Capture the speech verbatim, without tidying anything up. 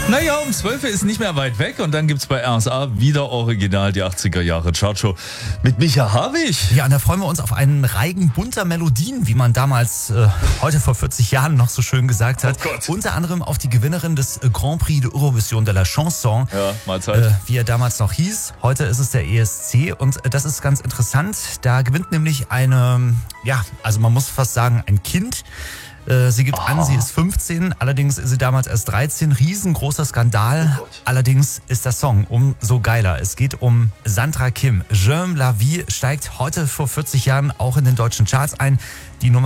Naja, um zwölf ist nicht mehr weit weg und dann gibt's bei R S A wieder original die achtziger Jahre Chartshow mit Micha Harwig. Ja, und da freuen wir uns auf einen Reigen bunter Melodien, wie man damals, äh, heute vor vierzig Jahren noch so schön gesagt hat. Oh Gott. Unter anderem auf die Gewinnerin des Grand Prix de Eurovision de la Chanson, Ja, Mahlzeit. äh, wie er damals noch hieß. Heute ist es der E S C und äh, das ist ganz interessant. Da gewinnt nämlich eine, ja, also man muss fast sagen, ein Kind. Sie gibt an, sie ist fünfzehn, allerdings ist sie damals erst dreizehn. Riesengroßer Skandal. Oh Gott. Allerdings ist der Song umso geiler. Es geht um Sandra Kim. J'aime la vie steigt heute vor vierzig Jahren auch in den deutschen Charts ein. Die Nummer